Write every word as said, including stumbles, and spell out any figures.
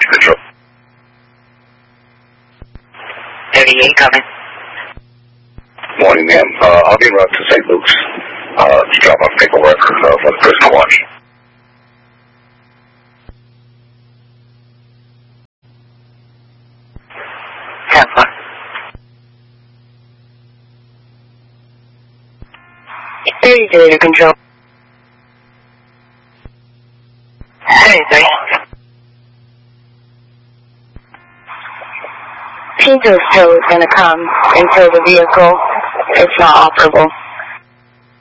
to control. thirty-eight coming. Morning, ma'am. Uh, I'll be around to Saint Luke's uh, to drop off paperwork uh, for the prisoner watch. ten four. thirty-three to control. thirty-three. Pinto still is going to come until the vehicle is not operable.